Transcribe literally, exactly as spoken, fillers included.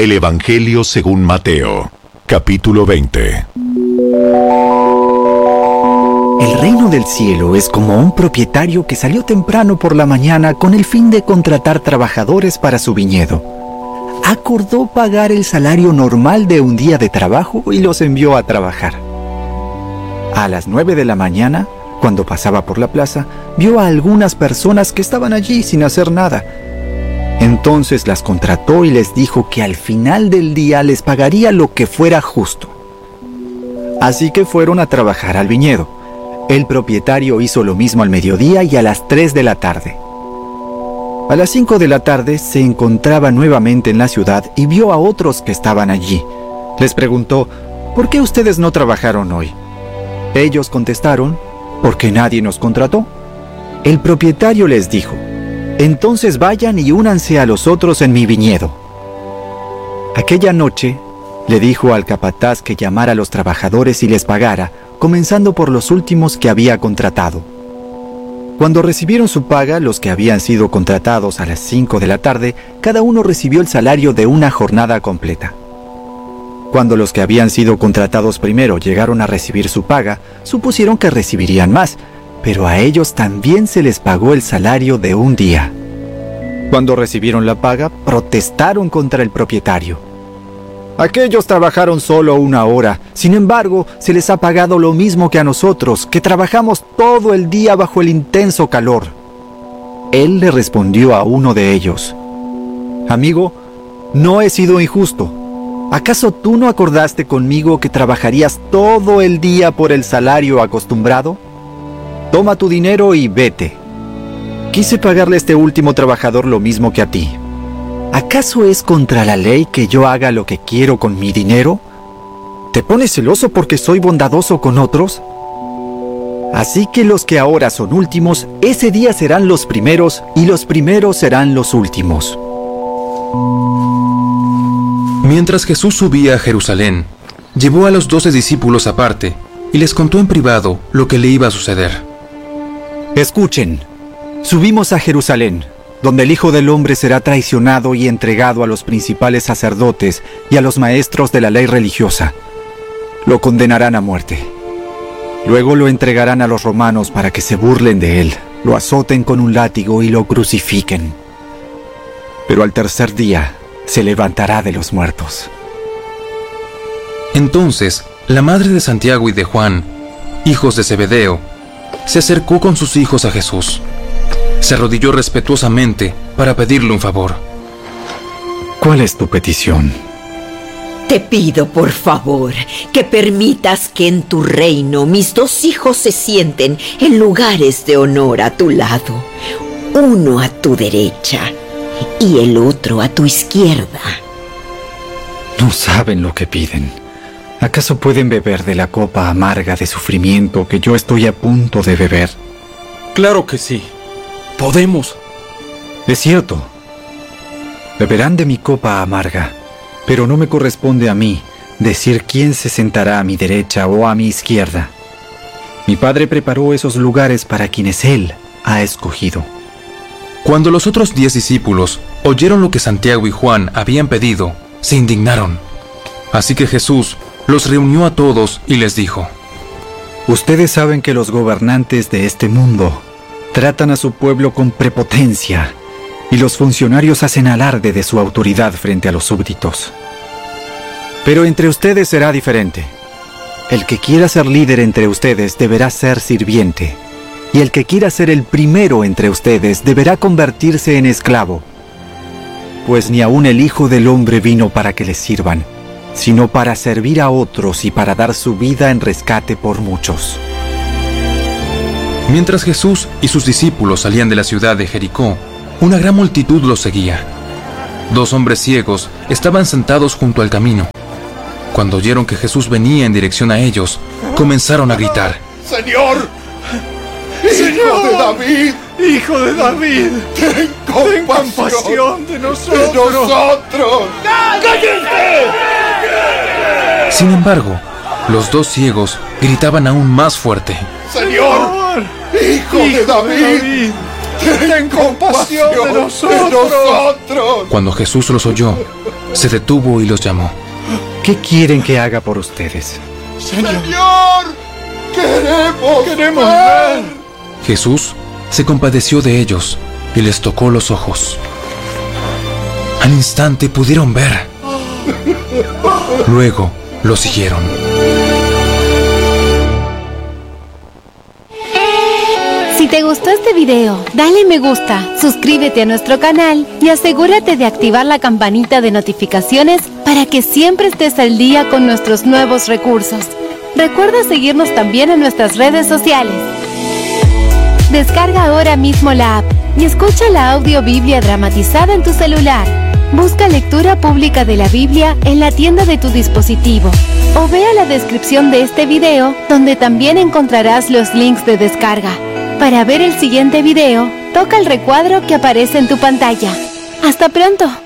El Evangelio según Mateo, capítulo veinte. El reino del cielo es como un propietario que salió temprano por la mañana con el fin de contratar trabajadores para su viñedo. Acordó pagar el salario normal de un día de trabajo y los envió a trabajar. A las nueve de la mañana, cuando pasaba por la plaza, vio a algunas personas que estaban allí sin hacer nada. Entonces las contrató y les dijo que al final del día les pagaría lo que fuera justo. Así que fueron a trabajar al viñedo. El propietario hizo lo mismo al mediodía y a las tres de la tarde. A las cinco de la tarde se encontraba nuevamente en la ciudad y vio a otros que estaban allí. Les preguntó, ¿por qué ustedes no trabajaron hoy? Ellos contestaron, porque nadie nos contrató. El propietario les dijo, entonces vayan y únanse a los otros en mi viñedo. Aquella noche le dijo al capataz que llamara a los trabajadores y les pagara, comenzando por los últimos que había contratado. Cuando recibieron su paga, los que habían sido contratados a las cinco de la tarde, cada uno recibió el salario de una jornada completa. Cuando los que habían sido contratados primero llegaron a recibir su paga, supusieron que recibirían más, pero a ellos también se les pagó el salario de un día. Cuando recibieron la paga, protestaron contra el propietario. Aquellos trabajaron solo una hora, sin embargo, se les ha pagado lo mismo que a nosotros, que trabajamos todo el día bajo el intenso calor. Él le respondió a uno de ellos, amigo, no he sido injusto. ¿Acaso tú no acordaste conmigo que trabajarías todo el día por el salario acostumbrado? Toma tu dinero y vete. Quise pagarle a este último trabajador lo mismo que a ti. ¿Acaso es contra la ley que yo haga lo que quiero con mi dinero? ¿Te pones celoso porque soy bondadoso con otros? Así que los que ahora son últimos, ese día serán los primeros y los primeros serán los últimos. Mientras Jesús subía a Jerusalén, llevó a los doce discípulos aparte y les contó en privado lo que le iba a suceder. Escuchen, subimos a Jerusalén, donde el Hijo del Hombre será traicionado y entregado a los principales sacerdotes y a los maestros de la ley religiosa. Lo condenarán a muerte. Luego lo entregarán a los romanos para que se burlen de él, lo azoten con un látigo y lo crucifiquen. Pero al tercer día se levantará de los muertos. Entonces, la madre de Santiago y de Juan, hijos de Zebedeo, se acercó con sus hijos a Jesús. Se arrodilló respetuosamente para pedirle un favor. ¿Cuál es tu petición? Te pido, por favor, que permitas que en tu reino mis dos hijos se sienten en lugares de honor a tu lado, uno a tu derecha y el otro a tu izquierda. No saben lo que piden. ¿Acaso pueden beber de la copa amarga de sufrimiento que yo estoy a punto de beber? Claro que sí. Podemos. Es cierto. Beberán de mi copa amarga, pero no me corresponde a mí decir quién se sentará a mi derecha o a mi izquierda. Mi Padre preparó esos lugares para quienes Él ha escogido. Cuando los otros diez discípulos oyeron lo que Santiago y Juan habían pedido, se indignaron. Así que Jesús los reunió a todos y les dijo: Ustedes saben que los gobernantes de este mundo tratan a su pueblo con prepotencia y los funcionarios hacen alarde de su autoridad frente a los súbditos. Pero entre ustedes será diferente. El que quiera ser líder entre ustedes deberá ser sirviente, y el que quiera ser el primero entre ustedes deberá convertirse en esclavo. Pues ni aun el Hijo del Hombre vino para que les sirvan, sino para servir a otros y para dar su vida en rescate por muchos. Mientras Jesús y sus discípulos salían de la ciudad de Jericó, una gran multitud los seguía. Dos hombres ciegos estaban sentados junto al camino. Cuando oyeron que Jesús venía en dirección a ellos, comenzaron a gritar: ¡Señor! ¡Hijo de David! ¡Hijo de David! ¡Ten compasión, ¡Ten compasión de nosotros! ¡De nosotros! ¡Cállate! Sin embargo, los dos ciegos gritaban aún más fuerte: ¡Señor! ¡Hijo, Hijo de David! De David. ¡Ten compasión de nosotros! de nosotros! Cuando Jesús los oyó, se detuvo y los llamó. ¿Qué quieren que haga por ustedes? ¡Señor! ¡Queremos, ¡Queremos ver! Jesús se compadeció de ellos y les tocó los ojos. Al instante pudieron ver. Luego lo siguieron. Si te gustó este video, dale me gusta, suscríbete a nuestro canal y asegúrate de activar la campanita de notificaciones para que siempre estés al día con nuestros nuevos recursos. Recuerda seguirnos también en nuestras redes sociales. Descarga ahora mismo la app y escucha la audio Biblia dramatizada en tu celular. Busca lectura pública de la Biblia en la tienda de tu dispositivo o vea la descripción de este video donde también encontrarás los links de descarga. Para ver el siguiente video, toca el recuadro que aparece en tu pantalla. ¡Hasta pronto!